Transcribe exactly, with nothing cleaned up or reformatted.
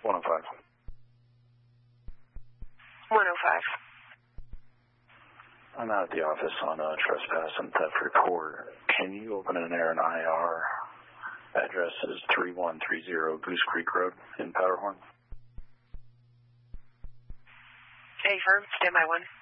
one oh five. one oh five. I'm out at the office on a trespass and theft report. Can you open an air and I R? Address is three one three zero Goose Creek Road in Powderhorn. A firm, stand by one.